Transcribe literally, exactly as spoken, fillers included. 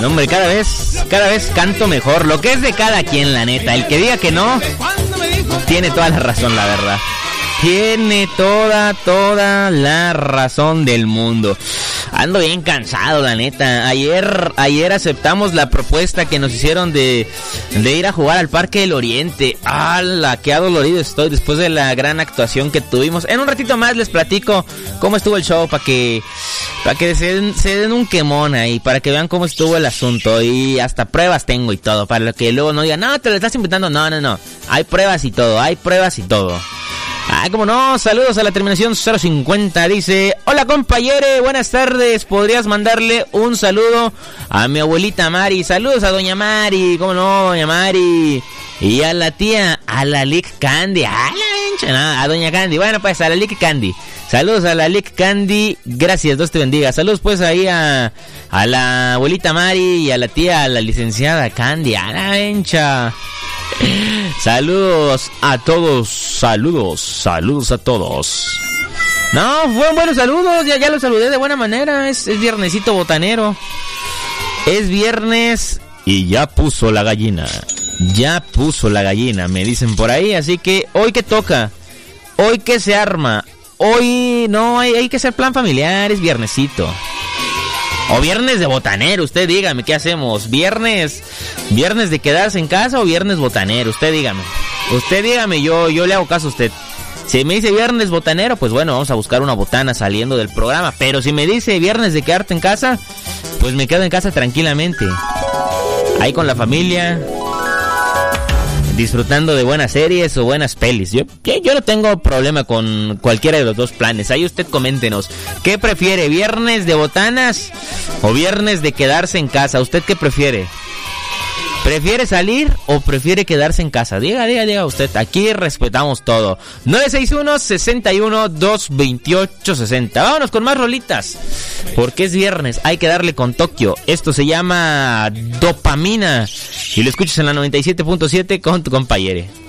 No, hombre, cada vez, cada vez canto mejor. Lo que es de cada quien, la neta. El que diga que no, tiene toda la razón, la verdad. Tiene toda, toda la razón del mundo. Ando bien cansado, la neta. Ayer, ayer aceptamos la propuesta que nos hicieron de, de ir a jugar al Parque del Oriente. ¡Hala! Qué adolorido estoy después de la gran actuación que tuvimos. En un ratito más les platico cómo estuvo el show para que, para que se den, se den un quemón ahí, para que vean cómo estuvo el asunto. Y hasta pruebas tengo y todo, para que luego no digan, no, te lo estás inventando. No, no, no. Hay pruebas y todo, hay pruebas y todo. Ah, como no, saludos a la terminación cero cincuenta, dice, hola compañere, buenas tardes, ¿podrías mandarle un saludo a mi abuelita Mari? Saludos a doña Mari, cómo no, doña Mari, y a la tía, a la Lick Candy, a la hincha, no, a doña Candy, bueno pues a la Lick Candy, saludos a la Lick Candy, gracias, Dios te bendiga, saludos pues ahí a, a la abuelita Mari y a la tía, a la licenciada Candy, a la hincha. Saludos a todos, saludos, saludos a todos. No, fueron buenos saludos, ya, ya los saludé de buena manera, es, es viernesito botanero. Es viernes y ya puso la gallina, ya puso la gallina, me dicen por ahí, así que hoy que toca, hoy que se arma, hoy no, hay, hay que hacer plan familiar, es viernesito. O viernes de botanero, usted dígame, ¿qué hacemos? ¿Viernes viernes de quedarse en casa o viernes botanero? Usted dígame. Usted dígame, yo yo le hago caso a usted. Si me dice viernes botanero, pues bueno, vamos a buscar una botana saliendo del programa. Pero si me dice viernes de quedarte en casa, pues me quedo en casa tranquilamente. Ahí con la familia, disfrutando de buenas series o buenas pelis. Yo, yo no tengo problema con cualquiera de los dos planes. Ahí usted coméntenos. ¿Qué prefiere? ¿Viernes de botanas o viernes de quedarse en casa? ¿Usted qué prefiere? ¿Prefiere salir o prefiere quedarse en casa? Diga, diga, diga usted. Aquí respetamos todo. nueve seis uno, seis uno, dos dos ocho, seis cero. Vámonos con más rolitas. Porque es viernes. Hay que darle con Tokio. Esto se llama Dopamina. Y lo escuchas en la noventa y siete punto siete con tu compañere.